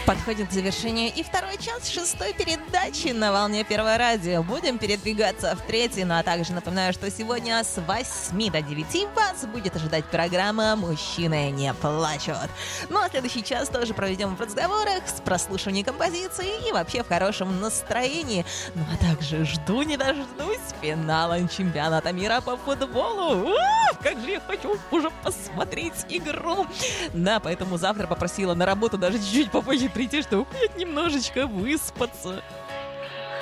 Подходит к завершению и второй час шестой передачи на волне Первое радио. Будем передвигаться в третий, ну а также напоминаю, что сегодня с 8 до 9 вас будет ожидать программа «Мужчины не плачут». Ну а следующий час тоже проведем в разговорах, с прослушиванием композиции и вообще в хорошем настроении. Ну а также жду не дождусь финала чемпионата мира по футболу. Как же я хочу уже посмотреть игру. Да, поэтому завтра попросила на работу даже чуть-чуть попозже прийти, чтобы хоть немножечко выспаться.